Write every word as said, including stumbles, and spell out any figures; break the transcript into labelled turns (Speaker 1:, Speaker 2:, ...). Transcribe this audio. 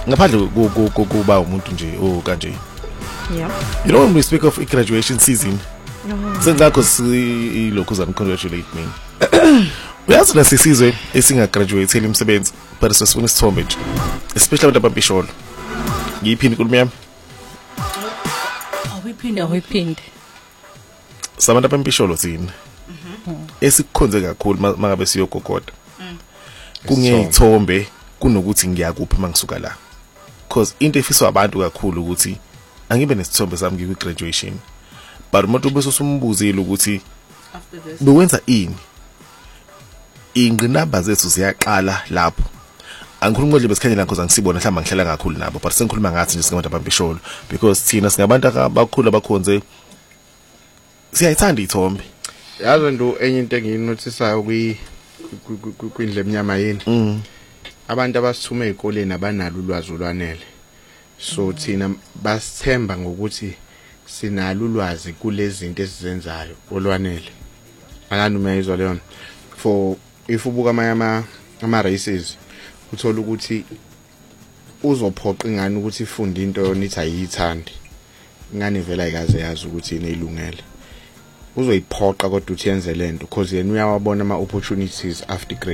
Speaker 1: ngaphandle kuba umuntu nje oh kanje.
Speaker 2: Yeah.
Speaker 1: You know when we speak of a graduation season, sengakho silokhu zami congratulate me. Uyazi nasisizwe esinga graduate imisebenzi but sesifuna isithombe nje. Especially abantu ababisholo. Ngiyiphini inkulumo yami.
Speaker 2: Awuyiphinde awuyiphinde.
Speaker 1: Sabantu abempisholo thina. Esikukhonze kakhulu mangabe siyogogoda. Kungeyithombe kunokuthi ngiyakuphi mangisuka la. Because into efiswa abantu kakhulu ukuthi angibe nesithombe sami ngiku graduation. But umuntu bese usumbuzile ukuthi
Speaker 2: after this
Speaker 1: bewenza ini? Ingqinamba zethu ziyaqala lapho. Angikhuluma nje besikhanyela because angisibona mhlamba ngihlala kakhulu nabo but sengikhuluma ngathi nje singabantu abambisholo because thina singabantu abakhulu abakhonze siyayithanda ithombe.
Speaker 3: Yazi ndo enye into engiyinotisayo kwi kwindle emnyama yini. Abantu abasithume ezikoleni abanalo ulwazi olwanele. So thina basithemba ngokuthi sinalo ulwazi kulezi zinto esizenzayo olwanele. Akani umeyizwa leyo. For if ubuka ama ama races uthola ukuthi uzophoqa ingane ukuthi ifunde into nithi ayithandi. Ingane vela ayikaze yazi ukuthi inelungele. Uzoyiphoqa kodwa uthi yenze lento because yena uyawabona ama opportunities after